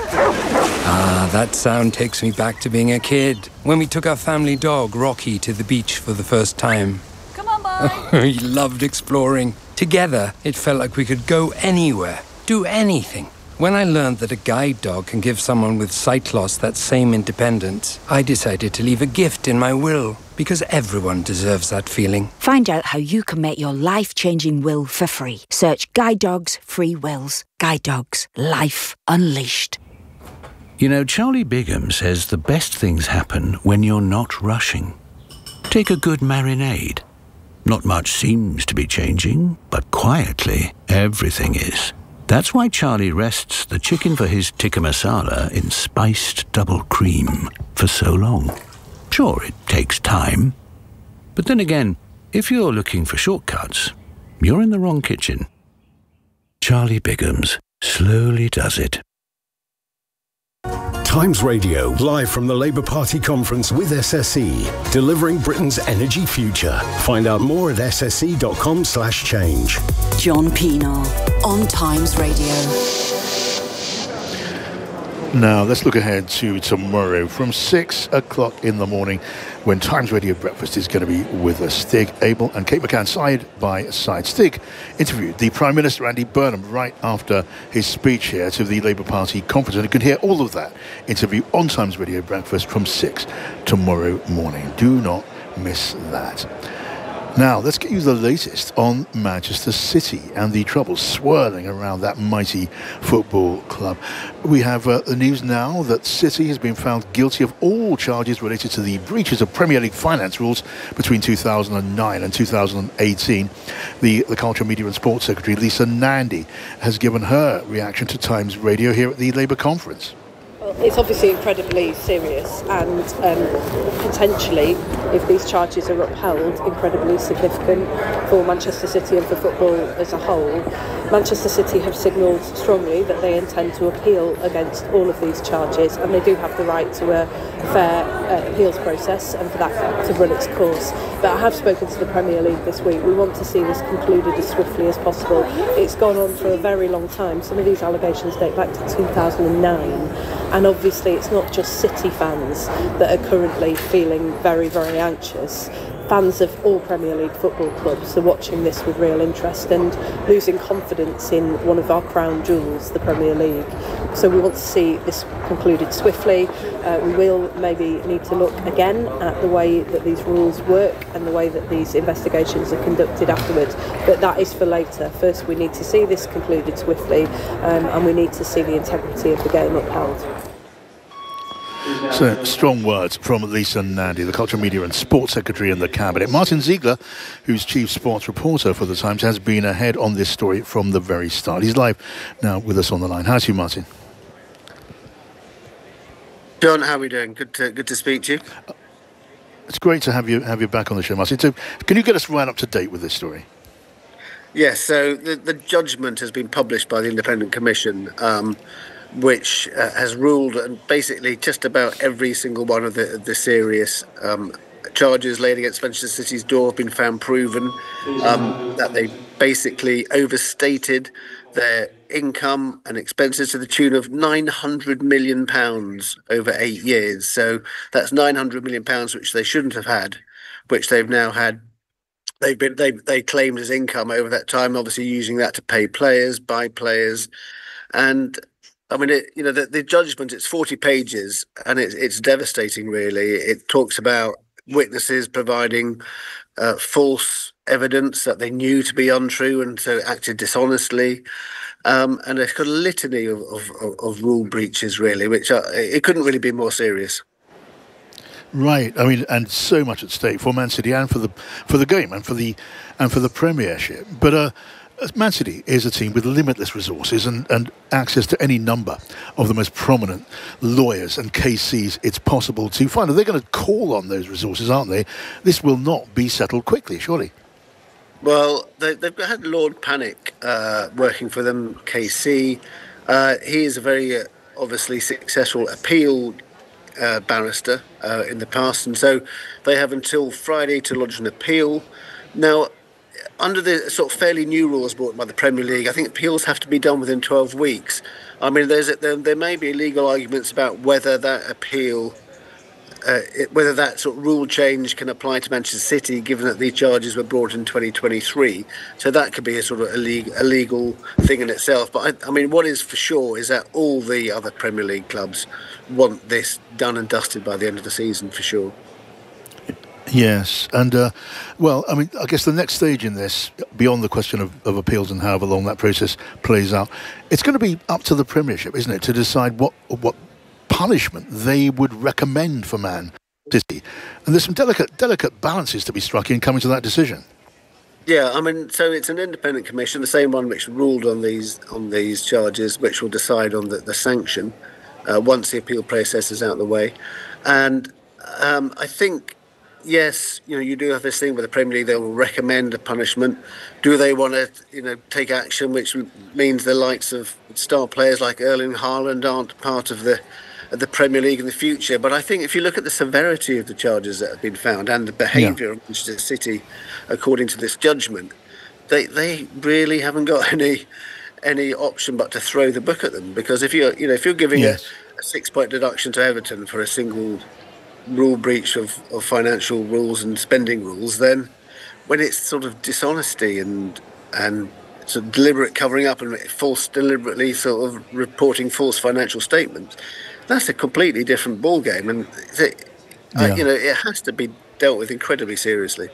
Ah, that sound takes me back to being a kid, when we took our family dog, Rocky, to the beach for the first time. Come on, boy! He loved exploring. Together, it felt like we could go anywhere, do anything. When I learned that a guide dog can give someone with sight loss that same independence, I decided to leave a gift in my will, because everyone deserves that feeling. Find out how you can make your life-changing will for free. Search Guide Dogs Free Wills. Guide Dogs. Life Unleashed. You know, Charlie Bigham says the best things happen when you're not rushing. Take a good marinade. Not much seems to be changing, but quietly, everything is. That's why Charlie rests the chicken for his tikka masala in spiced double cream for so long. Sure, it takes time. But then again, if you're looking for shortcuts, you're in the wrong kitchen. Charlie Bigham's slowly does it. Times Radio, live from the Labour Party conference with S S E, delivering Britain's energy future. Find out more at s s e dot com slash change. John Pienaar on Times Radio. Now, let's look ahead to tomorrow from six o'clock in the morning when Times Radio Breakfast is going to be with us. Stig Abel and Kate McCann side by side. Stig interviewed the Prime Minister, Andy Burnham, right after his speech here to the Labour Party conference. And you can hear all of that interview on Times Radio Breakfast from six tomorrow morning. Do not miss that. Now, let's get you the latest on Manchester City and the troubles swirling around that mighty football club. We have uh, the news now that City has been found guilty of all charges related to the breaches of Premier League finance rules between two thousand nine and two thousand eighteen. The, the Culture, Media and Sports Secretary, Lisa Nandy, has given her reaction to Times Radio here at the Labour conference. It's obviously incredibly serious and um, potentially, if these charges are upheld, incredibly significant for Manchester City and for football as a whole. Manchester City have signalled strongly that they intend to appeal against all of these charges, and they do have the right to a fair uh, appeals process and for that to run its course. But I have spoken to the Premier League this week. We want to see this concluded as swiftly as possible. It's gone on for a very long time. Some of these allegations date back to two thousand nine. And obviously it's not just City fans that are currently feeling very, very anxious. Fans of all Premier League football clubs are watching this with real interest and losing confidence in one of our crown jewels, the Premier League. So we want to see this concluded swiftly. Uh, we will maybe need to look again at the way that these rules work and the way that these investigations are conducted afterwards. But that is for later. First, we need to see this concluded swiftly, um, and we need to see the integrity of the game upheld. So, strong words from Lisa Nandy, the Culture, Media and Sports Secretary in the Cabinet. Martin Ziegler, who's Chief Sports Reporter for The Times, has been ahead on this story from the very start. He's live now with us on the line. How's you, Martin? John, how are we doing? Good to, good to speak to you. It's great to have you have you back on the show, Martin. So, can you get us right up to date with this story? Yes, so the, the judgment has been published by the Independent Commission, um, which uh, has ruled and basically just about every single one of the, the serious um, charges laid against Manchester City's door have been found proven, um, that they basically overstated their income and expenses to the tune of nine hundred million pounds over eight years. So that's nine hundred million pounds which they shouldn't have had, which they've now had. They've been they they claimed as income over that time, obviously using that to pay players, buy players, and I mean, it, you know, the, the judgment. It's forty pages, and it's it's devastating. Really, it talks about witnesses providing uh, false evidence that they knew to be untrue and so acted dishonestly, um, and it's got a litany of, of, of rule breaches. Really, which are, it couldn't really be more serious. Right. I mean, and so much at stake for Man City and for the for the game and for the and for the Premiership. But uh, Man City is a team with limitless resources and, and access to any number of the most prominent lawyers and K Cs it's possible to find. And they're going to call on those resources, aren't they? This will not be settled quickly, surely. Well, they, they've had Lord Panic uh, working for them, K C. Uh, he is a very uh, obviously successful appeal Uh, barrister uh, in the past, and so they have until Friday to lodge an appeal. Now, under the sort of fairly new rules brought by the Premier League, I think appeals have to be done within twelve weeks. I mean, there's a, there, there may be legal arguments about whether that appeal, uh, it, whether that sort of rule change can apply to Manchester City, given that these charges were brought in twenty twenty-three. So that could be a sort of illegal, illegal thing in itself. But I, I mean, what is for sure is that all the other Premier League clubs want this done and dusted by the end of the season, for sure. Yes, and uh, well, I mean, I guess the next stage in this, beyond the question of, of appeals and however long that process plays out, it's going to be up to the Premiership, isn't it, to decide what what punishment they would recommend for Man City. And there's some delicate delicate balances to be struck in coming to that decision. Yeah, I mean, so it's an independent commission, the same one which ruled on these on these charges, which will decide on the, the sanction uh, once the appeal process is out of the way. And um, I think, yes, you know, you do have this thing with the Premier League, they will recommend a punishment. Do they want to, you know, take action, which means the likes of star players like Erling Haaland aren't part of the of the Premier League in the future? But I think if you look at the severity of the charges that have been found and the behaviour yeah. of Manchester City, according to this judgment, they they really haven't got any any option but to throw the book at them. Because if you're, you know, if you're giving yes. a, a six-point deduction to Everton for a single rule breach of, of financial rules and spending rules, then when it's sort of dishonesty and and sort of deliberate covering up and false, deliberately sort of reporting false financial statements, that's a completely different ball game, and it, yeah. uh, you know, it has to be dealt with incredibly seriously.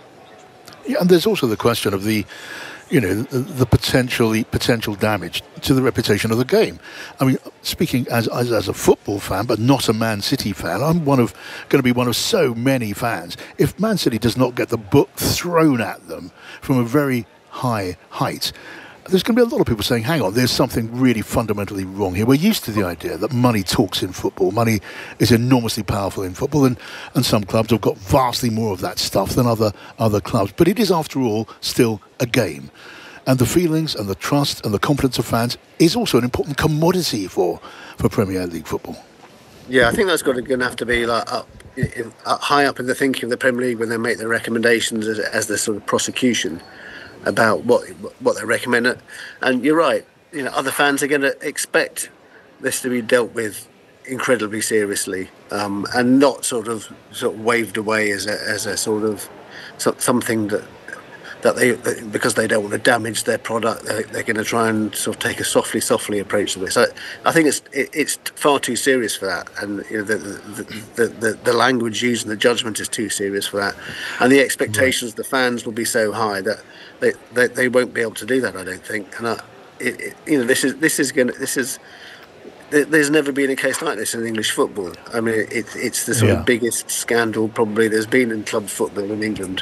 Yeah, and there's also the question of the, you know, the, the potential potential damage to the reputation of the game. I mean, speaking as, as as a football fan, but not a Man City fan, I'm one of going to be one of so many fans. If Man City does not get the book thrown at them from a very high height, there's going to be a lot of people saying, hang on, there's something really fundamentally wrong here. We're used to the idea that money talks in football. Money is enormously powerful in football, and, and some clubs have got vastly more of that stuff than other other clubs. But it is, after all, still a game. And the feelings and the trust and the confidence of fans is also an important commodity for, for Premier League football. Yeah, I think that's going to have to be like up, in, up high up in the thinking of the Premier League when they make their recommendations as, as the sort of prosecution about what what they recommend. And you're right, you know, other fans are going to expect this to be dealt with incredibly seriously, um, and not sort of sort of waved away as a as a sort of so, something that that they that because they don't want to damage their product, they're, they're going to try and sort of take a softly softly approach to this. So I think it's it, it's far too serious for that, and you know, the, the, the, the the language used in the judgment is too serious for that, and the expectations of the fans will be so high that They, they they won't be able to do that, I don't think. And I, it, it, you know, this is this is going this is. There's never been a case like this in English football. I mean, it, it's the sort yeah. of biggest scandal probably there's been in club football in England.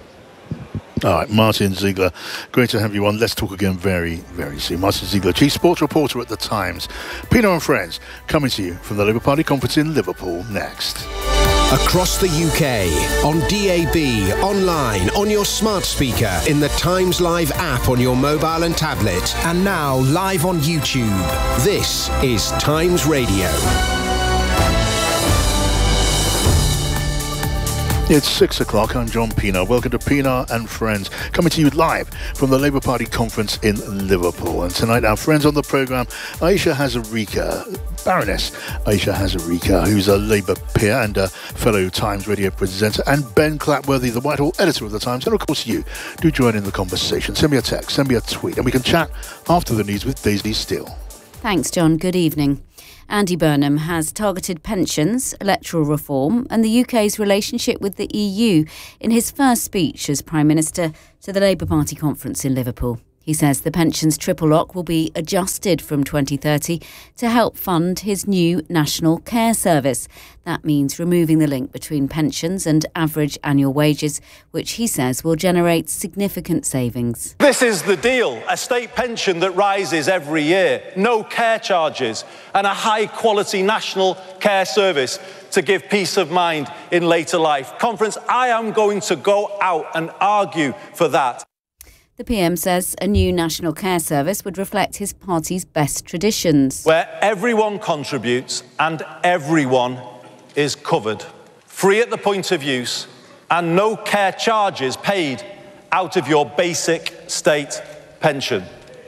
All right, Martin Ziegler, great to have you on. Let's talk again very, very soon. Martin Ziegler, Chief Sports Reporter at The Times. Pino and Friends, coming to you from the Labour Party conference in Liverpool next. Across the U K, on D A B, online, on your smart speaker, in the Times Live app on your mobile and tablet, and now live on YouTube. This is Times Radio. It's six o'clock. I'm John Pienaar. Welcome to Pienaar and Friends, coming to you live from the Labour Party conference in Liverpool. And tonight, our friends on the programme, Ayesha Hazarika, Baroness Ayesha Hazarika, who's a Labour peer and a fellow Times Radio presenter, and Ben Clapworthy, the Whitehall editor of the Times. And of course, you do join in the conversation. Send me a text, send me a tweet, and we can chat after the news with Daisy Steele. Thanks, John. Good evening. Andy Burnham has targeted pensions, electoral reform and the U K's relationship with the E U in his first speech as Prime Minister to the Labour Party conference in Liverpool. He says the pensions triple lock will be adjusted from twenty thirty to help fund his new National Care Service. That means removing the link between pensions and average annual wages, which he says will generate significant savings. This is the deal. A state pension that rises every year, no care charges, and a high-quality national care service to give peace of mind in later life. Conference, I am going to go out and argue for that. The P M says a new National Care Service would reflect his party's best traditions. Where everyone contributes and everyone is covered. Free at the point of use and no care charges paid out of your basic state pension.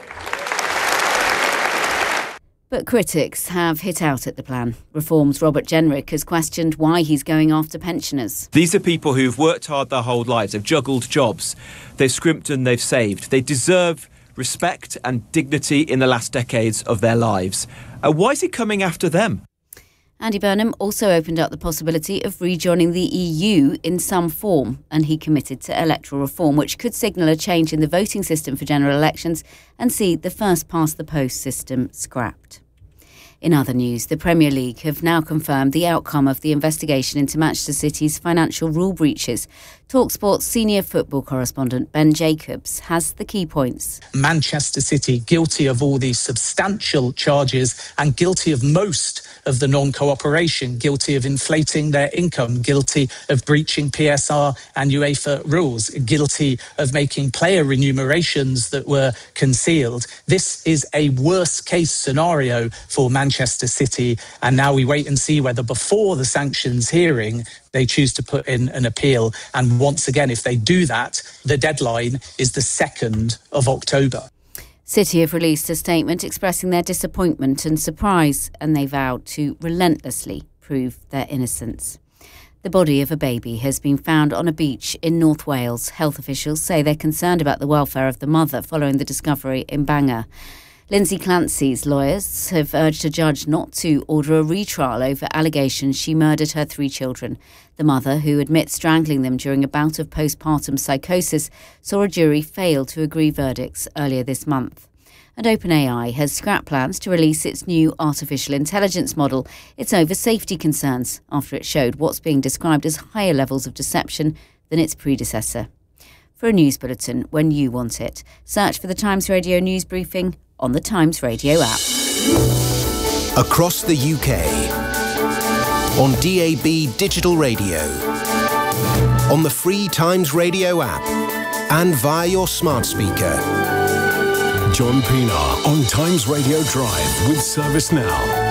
But critics have hit out at the plan. Reform's Robert Jenrick has questioned why he's going after pensioners. These are people who've worked hard their whole lives, they've juggled jobs, they've scrimped and they've saved. They deserve respect and dignity in the last decades of their lives. Uh, why is he coming after them? Andy Burnham also opened up the possibility of rejoining the E U in some form, and he committed to electoral reform, which could signal a change in the voting system for general elections and see the first-past-the-post system scrapped. In other news, the Premier League have now confirmed the outcome of the investigation into Manchester City's financial rule breaches. TalkSport's senior football correspondent Ben Jacobs has the key points. Manchester City guilty of all these substantial charges and guilty of most of the non-cooperation, guilty of inflating their income, guilty of breaching P S R and UEFA rules, guilty of making player remunerations that were concealed. This is a worst-case scenario for Manchester City, and now we wait and see whether before the sanctions hearing they choose to put in an appeal. And once again, if they do that, the deadline is the second of October. City have released a statement expressing their disappointment and surprise, and they vowed to relentlessly prove their innocence. The body of a baby has been found on a beach in North Wales. Health officials say they're concerned about the welfare of the mother following the discovery in Bangor. Lindsay Clancy's lawyers have urged a judge not to order a retrial over allegations she murdered her three children. The mother, who admits strangling them during a bout of postpartum psychosis, saw a jury fail to agree verdicts earlier this month. And OpenAI has scrapped plans to release its new artificial intelligence model. It's over safety concerns after it showed what's being described as higher levels of deception than its predecessor. For a news bulletin when you want it, search for the Times Radio News Briefing on the Times Radio app. Across the U K, on D A B digital radio, on the free Times Radio app, and via your smart speaker. John Pienaar on Times Radio Drive with Service Now.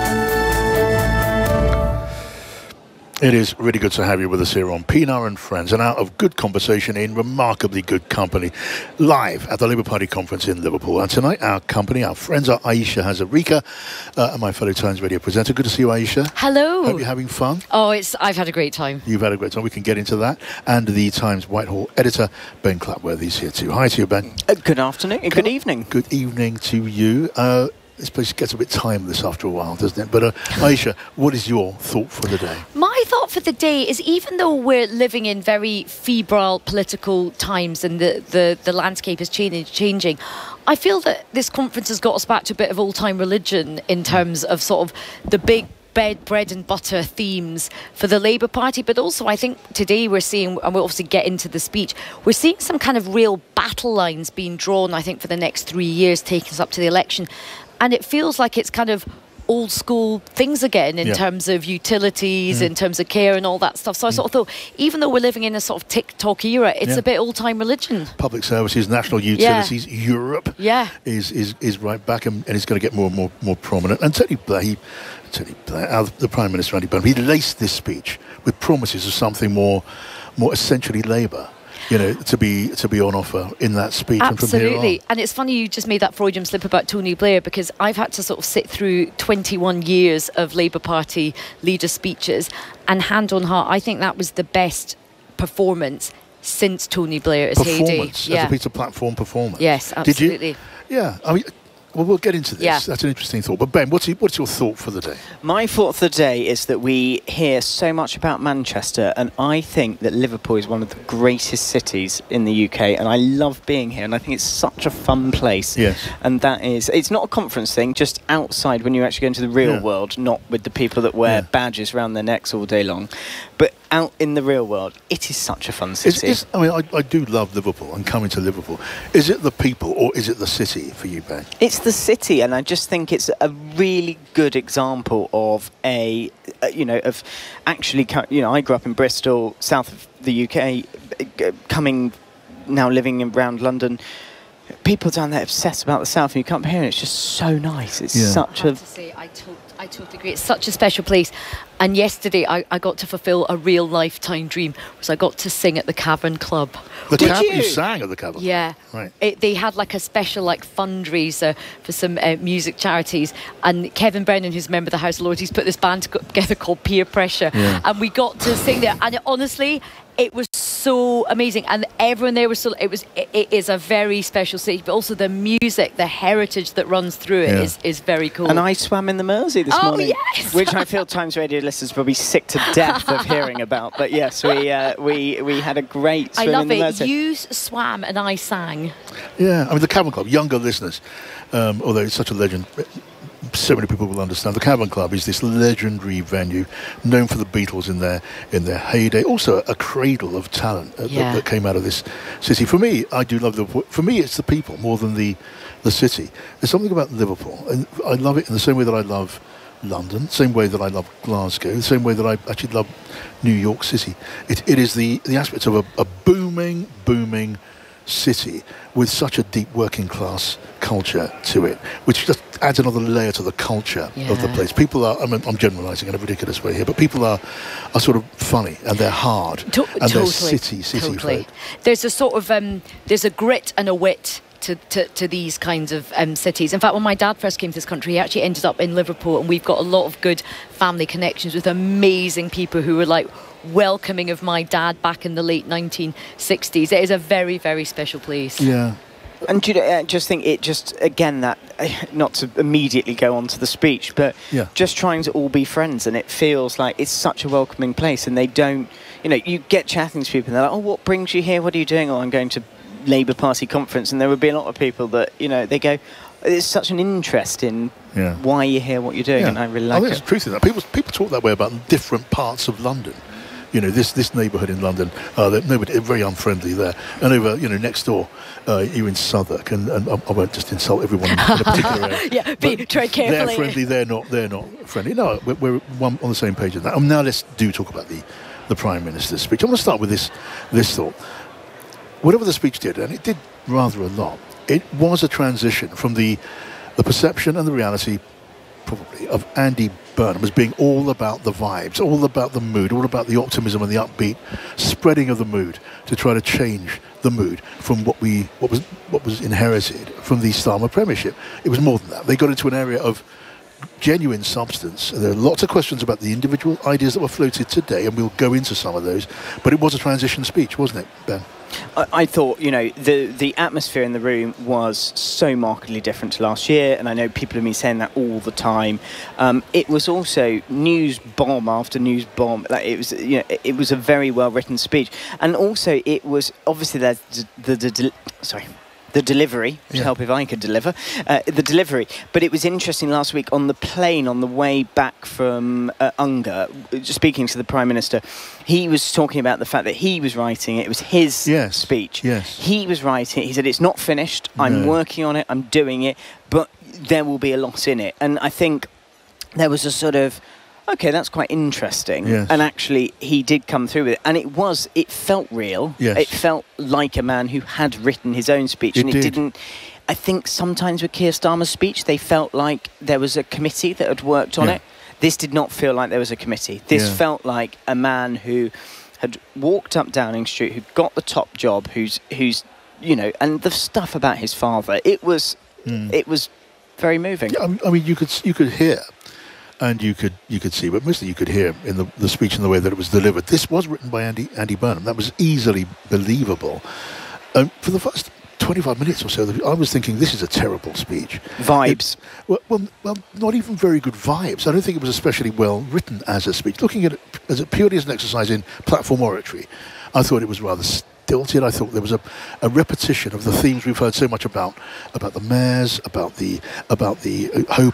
It is really good to have you with us here on Pienaar and Friends, and out of good conversation in remarkably good company, live at the Labour Party conference in Liverpool. And tonight, our company, our friends are Ayesha Hazarika uh, and my fellow Times Radio presenter. Good to see you, Ayesha. Hello. Hope you're having fun. Oh, it's. I've had a great time. You've had a great time. We can get into that. And the Times Whitehall editor, Ben Clapworthy, is here too. Hi to you, Ben. Uh, good afternoon. Good, good evening. Good evening to you. Uh, This place gets a bit timeless after a while, doesn't it? But uh, Ayesha, what is your thought for the day? My thought for the day is, even though we're living in very febrile political times and the, the, the landscape is changing, changing, I feel that this conference has got us back to a bit of old-time religion in terms of sort of the big bed, bread and butter themes for the Labour Party. But also, I think today we're seeing, and we'll obviously get into the speech, we're seeing some kind of real battle lines being drawn, I think, for the next three years, taking us up to the election. And it feels like it's kind of old school things again in Yeah. terms of utilities, Mm. in terms of care and all that stuff. So I sort of thought, even though we're living in a sort of TikTok era, it's Yeah. a bit old-time religion. Public services, national utilities, Europe Yeah. is, is is right back, and, and it's going to get more and more more prominent. And Tony Blair, he, Tony Blair, our, the Prime Minister Andy Burnham, he laced this speech with promises of something more more essentially Labour, you know, to be to be on offer in that speech. And from here Absolutely. on. And it's funny you just made that Freudian slip about Tony Blair, because I've had to sort of sit through twenty-one years of Labour Party leader speeches, and hand on heart, I think that was the best performance since Tony Blair's heyday. Performance, Yeah. as a piece of platform performance. Yes, Did you? absolutely. Yeah, I mean, well, we'll get into this. Yeah. That's an interesting thought. But Ben, what's your, what's your thought for the day? My thought for the day is that we hear so much about Manchester, and I think that Liverpool is one of the greatest cities in the U K, and I love being here, and I think it's such a fun place. Yes. And that is, it's not a conference thing, just outside when you actually go into the real Yeah. world, not with the people that wear Yeah. badges around their necks all day long, but out in the real world, it is such a fun Is, city. is, I mean, I, I do love Liverpool and coming to Liverpool. Is it the people or is it the city for you, Ben? It's the city, and I just think it's a really good example of a, uh, you know, of actually, co- you know, I grew up in Bristol, south of the U K, uh, coming, now living around London. People down there obsessed about the south, and you come here and it's just so nice. It's Yeah. such I a... have to say, I, to- I totally agree. It's such a special place. And yesterday, I, I got to fulfil a real lifetime dream, was I got to sing at the Cavern Club. The Did Cavern, you? you sang at the Cavern. Yeah. Right. It, they had like a special like fundraiser for some uh, music charities, and Kevin Brennan, who's a member of the House of Lords, he's put this band together called Peer Pressure, Yeah. and we got to sing there, and it, honestly it was so amazing, and everyone there was so it was it, it is a very special city, but also the music, the heritage that runs through it is Yeah. is very cool. And I swam in the Mersey this Oh, morning, yes! which I feel Times Radio listeners will be sick to death of hearing about. But yes, we uh, we we had a great I swim love in the it. Mersey. You s- swam and I sang. Yeah, I mean, the Cavern Club, younger listeners, um, although it's such a legend, so many people will understand. The Cavern Club is this legendary venue known for the Beatles in their in their heyday. Also, a cradle of talent uh, Yeah. that, that came out of this city. For me, I do love Liverpool. For me, it's the people more than the the city. There's something about Liverpool, and I love it in the same way that I love London, same way that I love Glasgow, the same way that I actually love New York City. It, it is the, the aspects of a, a booming, booming city with such a deep working class culture to it, which just adds another layer to the culture of the Yeah. place. People are, I mean, I'm generalising in a ridiculous way here, but people are, are sort of funny and they're hard To- and they're totally, city, city totally. folk. There's a sort of um, there's a grit and a wit to, to, to these kinds of um, cities. In fact, when my dad first came to this country, he actually ended up in Liverpool, and we've got a lot of good family connections with amazing people who were like welcoming of my dad back in the late nineteen sixties. It is a very, very special place. Yeah. And do you know, I just think it just, again, that, not to immediately go on to the speech, but Yeah. just trying to all be friends, and it feels like it's such a welcoming place, and they don't, you know, you get chatting to people and they're like, oh, what brings you here? What are you doing? Oh, I'm going to Labour Party conference, and there would be a lot of people that, you know, they go, there's such an interest in Yeah. why you're here, what you're doing, Yeah. and I really I like think it. there's truth in that. People, people talk that way about different parts of London. You know, this this neighbourhood in London, uh, they're, nobody, they're very unfriendly there. And over, you know, next door, uh, you're in Southwark, and, and I, I won't just insult everyone in, in a particular area. Yeah, be, tread carefully. They're friendly, they're not, they're not friendly. No, we're, we're one, on the same page of that. And now let's do talk about the, the Prime Minister's speech. I'm going to start with this, this thought. Whatever the speech did, and it did rather a lot, it was a transition from the, the perception and the reality, probably, of Andy Burnham as being all about the vibes, all about the mood, all about the optimism and the upbeat spreading of the mood to try to change the mood from what we what was what was inherited from the Starmer Premiership. It was more than that. They got into an area of genuine substance. There are lots of questions about the individual ideas that were floated today, and we'll go into some of those. But it was a transition speech, wasn't it, Ben? I, I thought, you know, the the atmosphere in the room was so markedly different to last year, and I know people have been saying that all the time. Um, it was also news bomb after news bomb. Like it was, you know, it, it was a very well written speech, and also it was obviously there's the, the, the sorry. The delivery, which Yeah. help if I could deliver, uh, the delivery. But it was interesting last week on the plane on the way back from uh, Ungar, speaking to the Prime Minister, he was talking about the fact that he was writing it. It was his Yes. speech. Yes. He was writing it. He said, it's not finished. I'm No. working on it. I'm doing it. But there will be a lot in it. And I think there was a sort of, okay, that's quite interesting. Yes. And actually, he did come through with it. And it was, it felt real. Yes. It felt like a man who had written his own speech. It and it did. didn't, I think sometimes with Keir Starmer's speech, they felt like there was a committee that had worked on Yeah. it. This did not feel like there was a committee. This Yeah. felt like a man who had walked up Downing Street, who'd got the top job, who's, who's you know, and the stuff about his father, it was, Mm. it was very moving. Yeah, I mean, I mean, you could you could hear, and you could you could see, but mostly you could hear in the, the speech and the way that it was delivered. This was written by Andy Andy Burnham. That was easily believable. Um, for the first twenty-five minutes or so, I was thinking, this is a terrible speech. Vibes. It, well, well, well, not even very good vibes. I don't think it was especially well written as a speech. Looking at it as a, purely as an exercise in platform oratory, I thought it was rather stilted. I thought there was a, a repetition of the themes we've heard so much about, about the mayors, about the about the uh, hope